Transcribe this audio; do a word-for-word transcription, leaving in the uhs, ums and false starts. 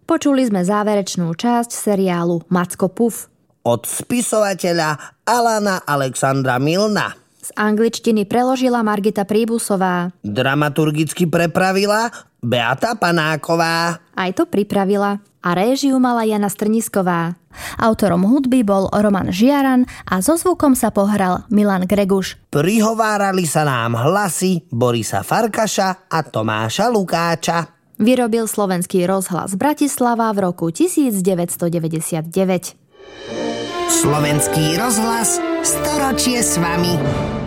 Počuli sme záverečnú časť seriálu Macko Puff. Od spisovateľa Alana Alexandra Milna. Z angličtiny preložila Margita Príbusová. Dramaturgicky prepravila Beata Panáková. Aj to pripravila. A réžiu mala Jana Strnisková. Autorom hudby bol Roman Žiaran a so zvukom sa pohral Milan Greguš. Prihovárali sa nám hlasy Borisa Farkaša a Tomáša Lukáča. Vyrobil Slovenský rozhlas Bratislava v roku devätnásťstodeväťdesiatdeväť. Slovenský rozhlas, storočie s vami.